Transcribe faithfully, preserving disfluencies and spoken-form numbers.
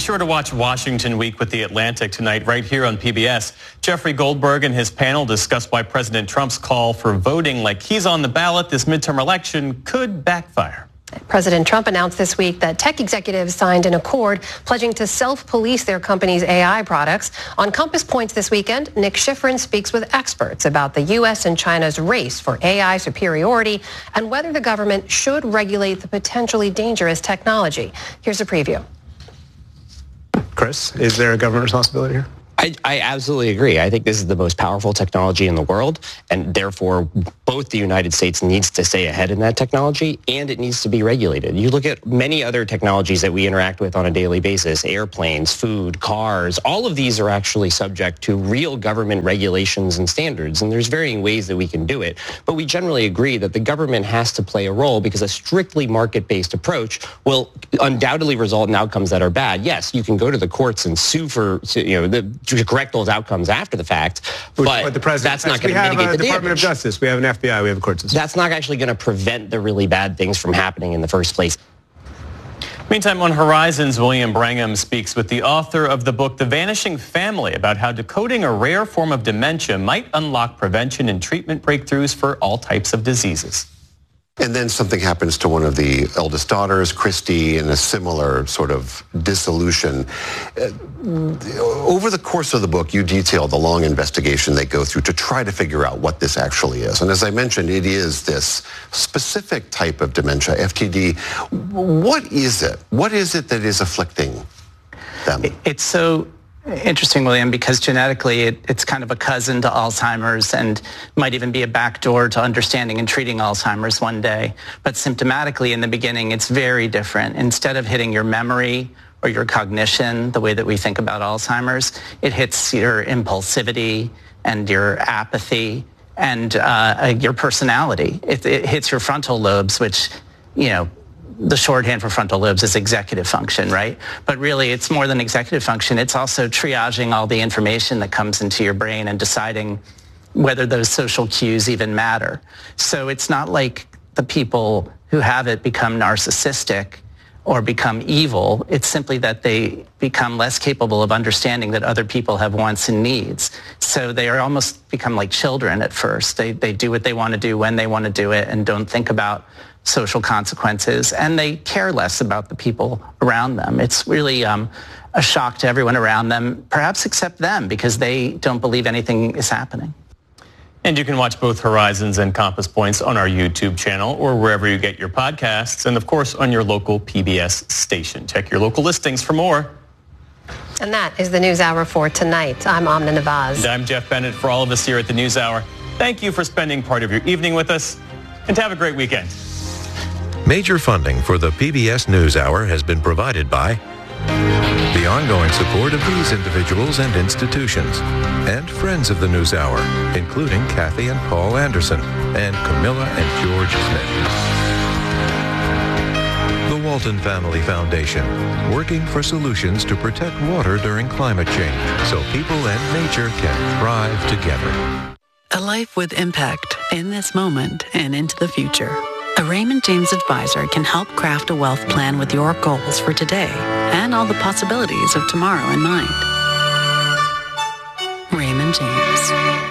sure to watch Washington Week with The Atlantic tonight right here on P B S. Jeffrey Goldberg and his panel discuss why President Trump's call for voting like he's on the ballot this midterm election could backfire. President Trump announced this week that tech executives signed an accord pledging to self-police their company's A I products. On Compass Points this weekend, Nick Schifrin speaks with experts about the U S and China's race for A I superiority and whether the government should regulate the potentially dangerous technology. Here's a preview. Chris, is there a government responsibility here? I, I absolutely agree. I think this is the most powerful technology in the world, and therefore both the United States needs to stay ahead in that technology, and it needs to be regulated. You look at many other technologies that we interact with on a daily basis, airplanes, food, cars, all of these are actually subject to real government regulations and standards, and there's varying ways that we can do it. But we generally agree that the government has to play a role because a strictly market-based approach will undoubtedly result in outcomes that are bad. Yes, you can go to the courts and sue for, you know, the to correct those outcomes after the fact, but, but the president, that's not going to mitigate the the Department damage. of Justice, we have an F B I, we have a court system. That's not actually going to prevent the really bad things from happening in the first place. Meantime, on Horizons, William Brangham speaks with the author of the book The Vanishing Family about how decoding a rare form of dementia might unlock prevention and treatment breakthroughs for all types of diseases. And then something happens to one of the eldest daughters, Christy, in a similar sort of dissolution. Uh, over the course of the book, you detail the long investigation they go through to try to figure out what this actually is. And as I mentioned, it is this specific type of dementia, F T D. What is it? What is it that is afflicting them? It's so interesting, William, because genetically it, it's kind of a cousin to Alzheimer's and might even be a backdoor to understanding and treating Alzheimer's one day. But symptomatically in the beginning, it's very different. Instead of hitting your memory or your cognition, the way that we think about Alzheimer's, it hits your impulsivity and your apathy and uh, your personality. It, it hits your frontal lobes, which, you know, the shorthand for frontal lobes is executive function, right? But really, it's more than executive function. It's also triaging all the information that comes into your brain and deciding whether those social cues even matter. So it's not like the people who have it become narcissistic or become evil. It's simply that they become less capable of understanding that other people have wants and needs. So they are almost become like children at first. They, they do what they want to do when they want to do it and don't think about social consequences, and they care less about the people around them. It's really um, a shock to everyone around them, perhaps except them, because they don't believe anything is happening. And you can watch both Horizons and Compass Points on our YouTube channel or wherever you get your podcasts, and of course on your local P B S station. Check your local listings for more. And that is the News Hour for tonight. I'm Amna Nawaz. And I'm Jeff Bennett. For all of us here at the News Hour, thank you for spending part of your evening with us, and have a great weekend. Major funding for the P B S NewsHour has been provided by the ongoing support of these individuals and institutions and friends of the NewsHour, including Kathy and Paul Anderson and Camilla and George Smith. The Walton Family Foundation, working for solutions to protect water during climate change so people and nature can thrive together. A life with impact in this moment and into the future. A Raymond James advisor can help craft a wealth plan with your goals for today and all the possibilities of tomorrow in mind. Raymond James.